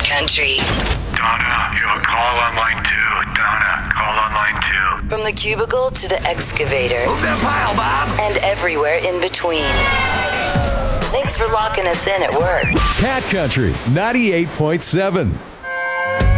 Country. Donna, you have a call on line 2. Donna, call on line 2. From the cubicle to the excavator. Move that pile, Bob. And everywhere in between. Thanks for locking us in at work. Cat Country 98.7.